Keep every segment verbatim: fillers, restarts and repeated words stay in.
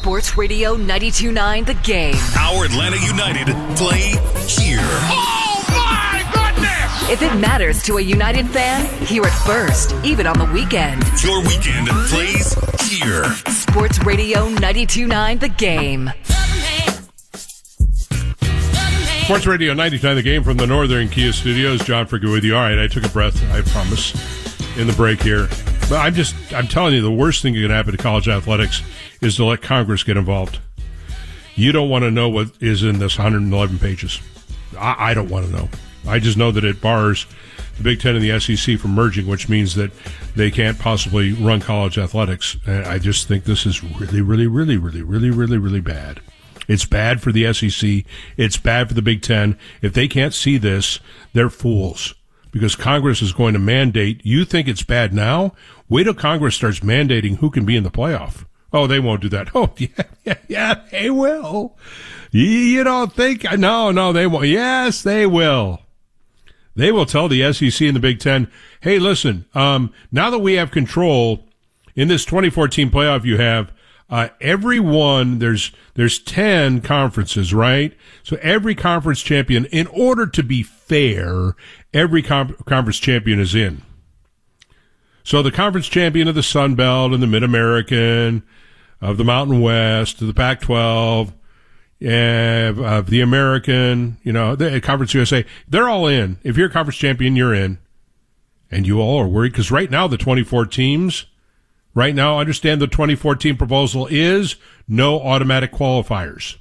Sports Radio ninety-two point nine The Game. Our Atlanta United play here. Oh, my goodness! If it matters to a United fan, hear it first, even on the weekend. Your weekend plays here. Sports Radio ninety-two point nine The Game. Sports Radio ninety-two point nine The Game from the Northern Kia Studios. John Fricke with you. All right, I took a breath, I promise, in the break here. But I'm just, I'm telling you, the worst thing that can happen to college athletics is to let Congress get involved. You don't want to know what is in this one hundred eleven pages. I, I don't want to know. I just know that it bars the Big Ten and the S E C from merging, which means that they can't possibly run college athletics. And I just think this is really, really, really, really, really, really, really bad. It's bad for the S E C. It's bad for the Big Ten. If they can't see this, they're fools. Because Congress is going to mandate. You think it's bad now? Wait till Congress starts mandating who can be in the playoff. Oh, they won't do that. Oh, yeah, yeah, yeah, they will. You don't think? No, no, they won't. Yes, they will. They will tell the S E C and the Big Ten, hey, listen, um, now that we have control in this twenty fourteen playoff you have, uh, every one, there's, there's ten conferences, right? So every conference champion, in order to be fair, every com- conference champion is in. So the conference champion of the Sun Belt and the Mid-American, of the Mountain West, of the Pac twelve, uh, of the American, you know, the Conference U S A, they're all in. If you're a conference champion, you're in. And you all are worried because right now the twenty-four teams, right now, understand the twenty fourteen proposal is no automatic qualifiers.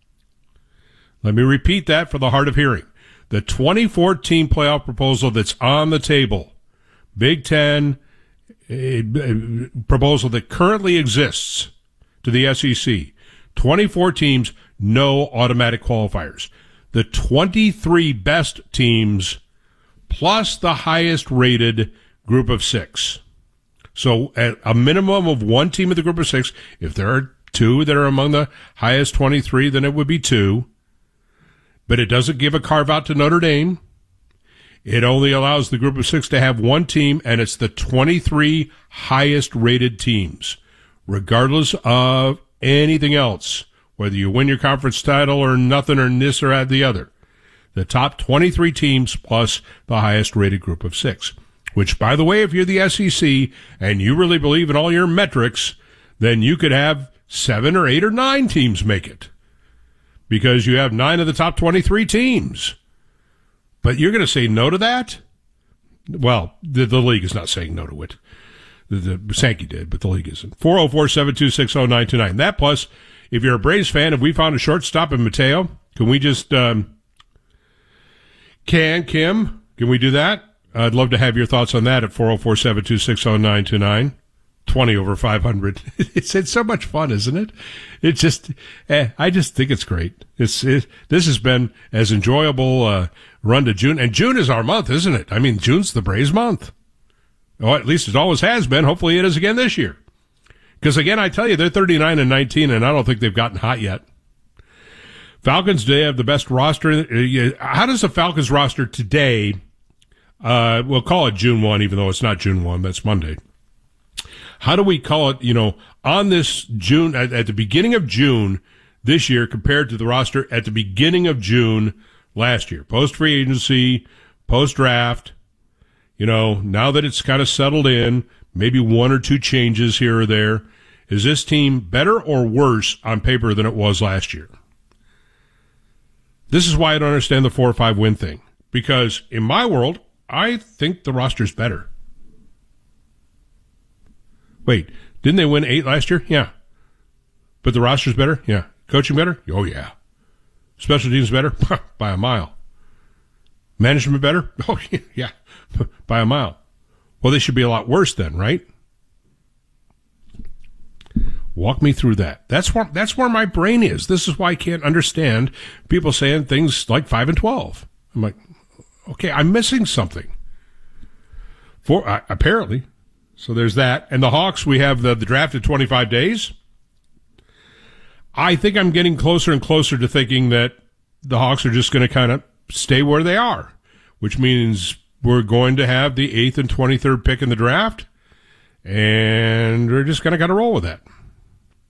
Let me repeat that for the hard of hearing. The twenty fourteen playoff proposal that's on the table, Big Ten a, a proposal that currently exists to the S E C, twenty-four teams, no automatic qualifiers. The twenty-three best teams plus the highest rated group of six. So at a minimum of one team in the group of six, if there are two that are among the highest twenty-three, then it would be two. But it doesn't give a carve-out to Notre Dame. It only allows the group of six to have one team, and it's the twenty-three highest-rated teams, regardless of anything else, whether you win your conference title or nothing or this or the other. The top twenty-three teams plus the highest-rated group of six. Which, by the way, if you're the S E C and you really believe in all your metrics, then you could have seven or eight or nine teams make it. Because you have nine of the top twenty-three teams. But you're going to say no to that? Well, the, the league is not saying no to it. The, the Sankey did, but the league isn't. four oh four, seven two six, oh nine two nine. That plus, if you're a Braves fan, if we found a shortstop in Mateo, can we just, um, can, Kim, can we do that? I'd love to have your thoughts on that at four oh four, seven two six, oh nine two nine. twenty over five hundred. It's, it's so much fun, isn't it? It just, eh, I just think it's great. It's, it, this has been as enjoyable, uh, run to June. And June is our month, isn't it? I mean, June's the Braves month. Oh, at least it always has been. Hopefully it is again this year. Because again, I tell you, they're thirty-nine and nineteen, and I don't think they've gotten hot yet. Falcons today have the best roster. How does the Falcons roster today, uh, we'll call it June first, even though it's not June first, that's Monday. How do we call it, you know, on this June, at, at the beginning of June this year compared to the roster at the beginning of June last year? Post-free agency, post-draft, you know, now that it's kind of settled in, maybe one or two changes here or there. Is this team better or worse on paper than it was last year? This is why I don't understand the four or five win thing. Because in my world, I think the roster's better. Wait, didn't they win eight last year? Yeah. But the roster's better? Yeah. Coaching better? Oh, yeah. Special teams better? By a mile. Management better? Oh, yeah. By a mile. Well, they should be a lot worse then, right? Walk me through that. That's where, that's where my brain is. This is why I can't understand people saying things like five and twelve. I'm like, okay, I'm missing something. For, uh, apparently. So there's that. And the Hawks, we have the, the draft in twenty-five days. I think I'm getting closer and closer to thinking that the Hawks are just going to kind of stay where they are, which means we're going to have the eighth and twenty-third pick in the draft, and we're just going to kind of roll with that.